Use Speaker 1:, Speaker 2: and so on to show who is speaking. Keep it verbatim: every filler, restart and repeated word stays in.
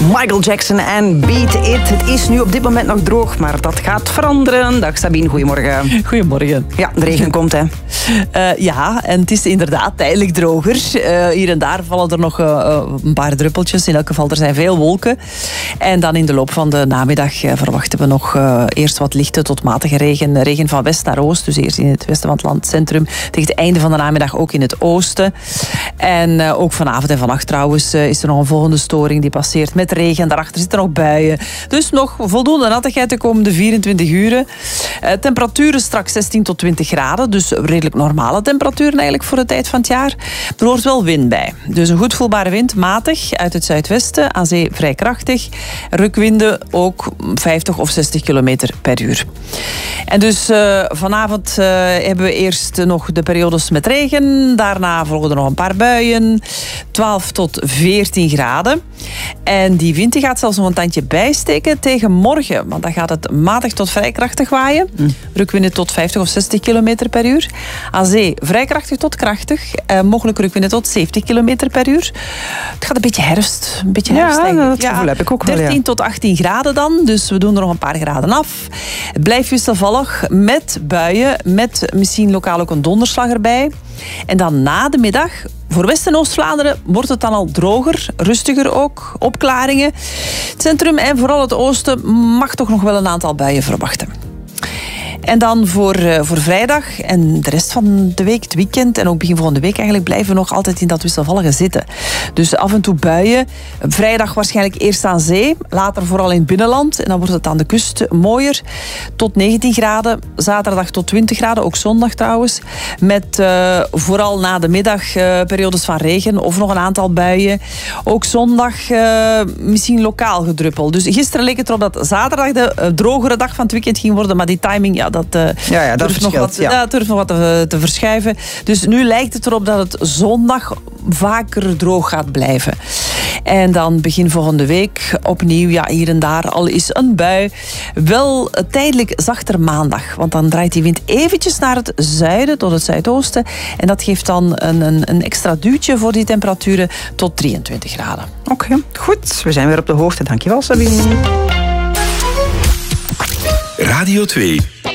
Speaker 1: Michael Jackson en Beat It. Het is nu op dit moment nog droog, maar dat gaat veranderen. Dag Sabine, goedemorgen.
Speaker 2: Goedemorgen.
Speaker 1: Ja, de regen komt, hè.
Speaker 2: Uh, ja, en het is inderdaad tijdelijk droger. Uh, hier en daar vallen er nog uh, een paar druppeltjes. In elk geval, er zijn veel wolken. En dan in de loop van de namiddag uh, verwachten we nog uh, eerst wat lichte tot matige regen. Regen van west naar oost, dus eerst in het westen van het landcentrum. Tegen het einde van de namiddag ook in het oosten. En uh, ook vanavond en vannacht trouwens uh, is er nog een volgende storing die passeert met regen. Daarachter zitten nog buien. Dus nog voldoende nattigheid de komende vierentwintig uren. Uh, temperaturen straks zestien tot twintig graden. Dus redelijk normale temperaturen eigenlijk voor de tijd van het jaar. Er hoort wel wind bij. Dus een goed voelbare wind, matig uit het zuidwesten. Aan zee vrij krachtig. Rukwinden ook vijftig of zestig kilometer per uur. En dus uh, vanavond uh, hebben we eerst nog de periodes met regen. Daarna volgen er nog een paar buien. twaalf tot veertien graden. En die wind die gaat zelfs nog een tandje bijsteken tegen morgen. Want dan gaat het matig tot vrij krachtig waaien. Mm. Rukwinden tot vijftig of zestig kilometer per uur. Aan zee vrij krachtig tot krachtig. Eh, mogelijk rukwinden tot zeventig kilometer per uur. Het gaat een beetje herfst. Een beetje herfst
Speaker 1: ja,
Speaker 2: eigenlijk.
Speaker 1: dat gevoel heb ik ook wel,
Speaker 2: dertien
Speaker 1: ja.
Speaker 2: tot achttien graden dan. Dus we doen er nog een paar graden af. Het blijft wisselvallig met buien. Met misschien lokaal ook een donderslag erbij. En dan na de middag, voor West- en Oost-Vlaanderen, wordt het dan al droger, rustiger ook, opklaringen. Het centrum en vooral het oosten mag toch nog wel een aantal buien verwachten. En dan voor, uh, voor vrijdag en de rest van de week, het weekend en ook begin volgende week eigenlijk blijven we nog altijd in dat wisselvallige zitten. Dus af en toe buien. Vrijdag waarschijnlijk eerst aan zee, later vooral in het binnenland. En dan wordt het aan de kust mooier. Tot negentien graden, zaterdag tot twintig graden, ook zondag trouwens. Met uh, vooral na de middag uh, periodes van regen of nog een aantal buien. Ook zondag uh, misschien lokaal gedruppel. Dus gisteren leek het erop dat zaterdag de uh, drogere dag van het weekend ging worden, maar die timing, ja, dat, uh,
Speaker 1: ja, ja, dat
Speaker 2: durft nog wat,
Speaker 1: ja.
Speaker 2: ja, durft nog wat te, te verschuiven. Dus nu lijkt het erop dat het zondag vaker droog gaat blijven. En dan begin volgende week opnieuw, ja, hier en daar al is een bui. Wel tijdelijk zachter maandag, want dan draait die wind eventjes naar het zuiden, tot het zuidoosten. En dat geeft dan een, een, een extra duwtje voor die temperaturen tot drieëntwintig graden.
Speaker 1: Oké, okay, goed. We zijn weer op de hoogte. Dankjewel, Sabine.
Speaker 3: Radio twee.